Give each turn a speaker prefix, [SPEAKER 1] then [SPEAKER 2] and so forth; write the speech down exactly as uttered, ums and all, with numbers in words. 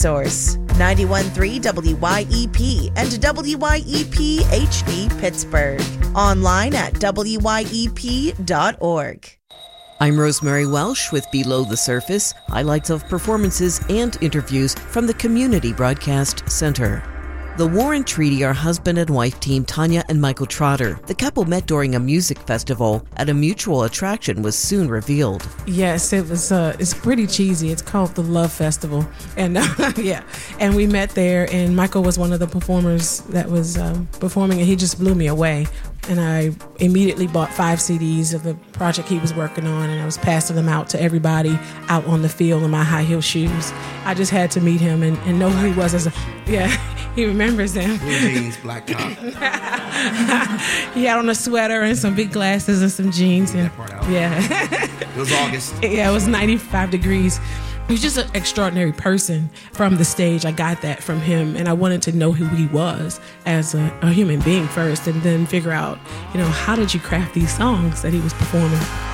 [SPEAKER 1] Source, ninety-one point three W Y E P and W Y E P H D Pittsburgh. Online at W Y E P dot org. I'm Rosemary Welsh with Below the Surface, highlights of performances and interviews from the Community Broadcast Center. The Warren Treaty are husband and wife team Tanya and Michael Trotter. The couple met during a music festival, and a mutual attraction was soon revealed.
[SPEAKER 2] Yes, it was. Uh, it's pretty cheesy. It's called the Love Festival, and uh, yeah, and we met there. And Michael was one of the performers that was um, performing, and he just blew me away. And I immediately bought five C Ds of the project he was working on, and I was passing them out to everybody out on the field in my high heel shoes. I just had to meet him and, and know who he was as a yeah. He remembers them.
[SPEAKER 3] Blue jeans, black top.
[SPEAKER 2] He had on a sweater and some big glasses and some jeans. And,
[SPEAKER 3] that part out.
[SPEAKER 2] Yeah.
[SPEAKER 3] It was August.
[SPEAKER 2] Yeah, it was ninety-five degrees. He was just an extraordinary person from the stage. I got that from him, and I wanted to know who he was as a, a human being first, and then figure out, you know, how did you craft these songs that he was performing?